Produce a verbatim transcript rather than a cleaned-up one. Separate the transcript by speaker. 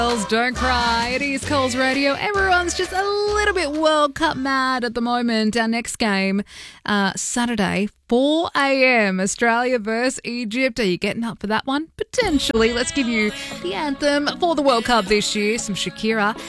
Speaker 1: Girls, don't cry. It is Coles Radio. Everyone's just a little bit World Cup mad at the moment. Our next game, uh, Saturday, four a.m. Australia versus Egypt. Are you getting up for that one? Potentially. Let's give you the anthem for the World Cup this year. Some Shakira